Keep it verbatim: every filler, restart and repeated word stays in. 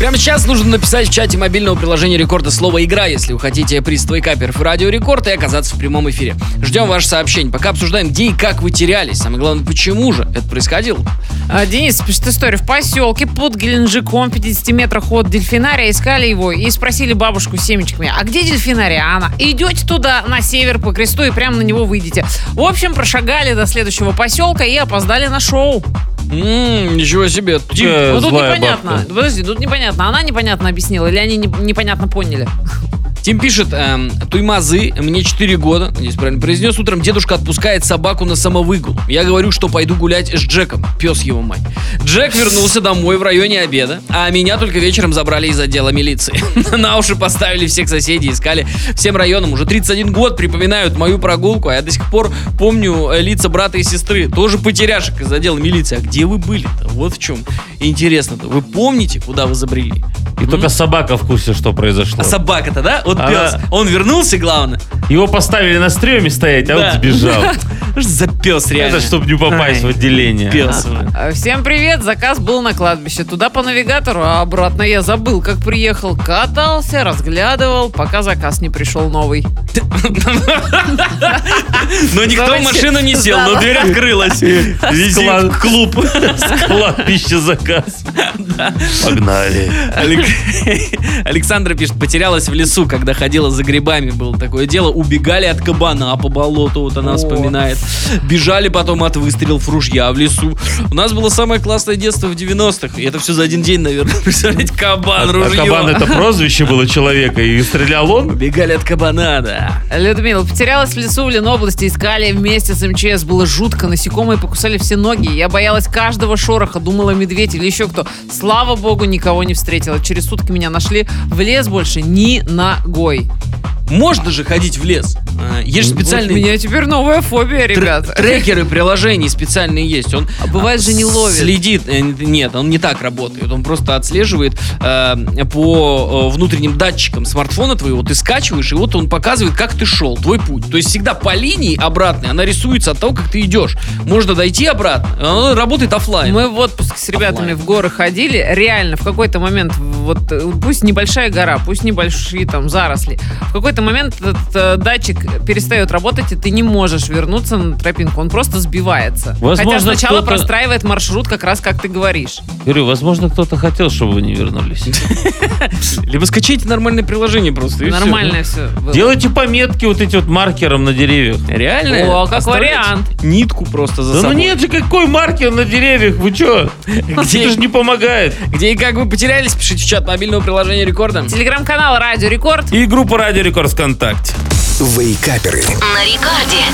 Прямо сейчас нужно написать в чате мобильного приложения Рекорда слово «Игра», если вы хотите приз Твойкаперов и Радио Рекорд и оказаться в прямом эфире. Ждем ваше сообщение. Пока обсуждаем, где и как вы терялись. Самое главное, почему же это происходило. А, Денис пишет историю. В поселке под Геленджиком, в пятидесяти метрах от дельфинария, искали его и спросили бабушку с семечками: а где дельфинарий? А она: идете туда, на север по кресту, и прямо на него выйдете. В общем, прошагали до следующего поселка и опоздали на шоу. Ммм, ничего себе. Э, Ну тут злая непонятно. бабка. Подожди, тут непонятно. Она непонятно объяснила или они не- непонятно поняли? Тим пишет, эм, Туймазы, мне четыре года, здесь правильно произнес, утром дедушка отпускает собаку на самовыгул. Я говорю, что пойду гулять с Джеком, пес его мать. Джек вернулся домой в районе обеда, а меня только вечером забрали из отдела милиции. На уши поставили всех соседей, искали всем районам. Уже тридцать один год припоминают мою прогулку, а я до сих пор помню э, лица брата и сестры, тоже потеряшек из отдела милиции. А где вы были-то? Вот в чем интересно-то. Вы помните, куда вы забрели? И только собака в курсе, что произошло. А собака-то, да? Вот Она- пес. Он вернулся, главное. Его поставили на стреме стоять, а Да. он сбежал. Что ж за пес реально? Это чтобы не попасть Ай, в отделение. Пес. А, Всем привет, заказ был на кладбище. Туда по навигатору, а обратно я забыл, как приехал. Катался, разглядывал, пока заказ не пришел новый. Но никто в Давайте. машину не сел, но Да. дверь открылась. Вези Склад. в клуб. Кладбище заказ. Погнали. Алек- Александра пишет, потерялась в лесу, когда ходила за грибами. Было такое дело. Убегали от кабана по болоту, вот она О. вспоминает. Бежали потом от выстрелов ружья в лесу. У нас было самое классное детство в девяностых. И это все за один день, наверное. Представляете, кабан, А ружье. кабан — это прозвище было человека, и стрелял он? Убегали от кабана, да. Людмила, потерялась в лесу в Ленобласти, искали вместе с МЧС. Было жутко, насекомые покусали все ноги. Я боялась каждого шороха, думала медведь или еще кто. Слава богу, никого не встретила. Через сутки меня нашли. В лес больше ни ногой. Можно же ходить в лес. А, Есть Вот у специальные меня теперь новая фобия, тр- ребят. трекеры приложений специальные есть. Он А бывает же не ловит. Следит. э, Нет, он не так работает. Он просто отслеживает э, по э, внутренним датчикам смартфона твоего. Ты скачиваешь, и вот он показывает, как ты шел, твой путь. То есть всегда по линии обратной она рисуется от того, как ты идешь. Можно дойти обратно. Она работает оффлайн. Мы в отпуск с ребятами Оффлайн. в горы ходили. Реально, в какой-то момент, вот э, пусть небольшая гора, пусть небольшие там заросли, в какой-то момент этот э, датчик перестает работать, и ты не можешь вернуться на тропинку. Он просто сбивается. Возможно, Хотя сначала кто-то- простраивает маршрут, как раз как ты говоришь. Говорю, возможно, кто-то хотел, чтобы вы не вернулись. Либо скачайте нормальное приложение просто. и всё. Нормально все. Делайте пометки вот эти вот маркером на деревьях. Реально? О, как Оставлять вариант. Нитку просто за Да ну собой. нет же, какой маркер на деревьях, вы чё? Где- Это же не помогает. Где и как вы потерялись, пишите в чат мобильного приложения Рекорда. Телеграм-канал Радио Рекорд. И группа Радио Рекорд ВКонтакте. Вейкаперы. На рекорде.